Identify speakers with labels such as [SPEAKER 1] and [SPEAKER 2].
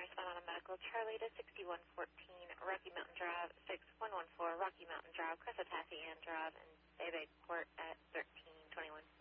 [SPEAKER 1] respond on a medical. Charlie to 6114 Rocky Mountain Drive, 6114 Rocky Mountain Drive, Cressitassian Drive, and Bay Court at 1321.